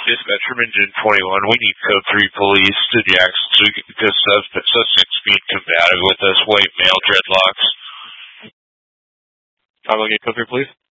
Dispatcher, Engine 21, we need Code 3 police to Jackson because suspect's being combative with us, white male dreadlocks. I'll get Code 3 police.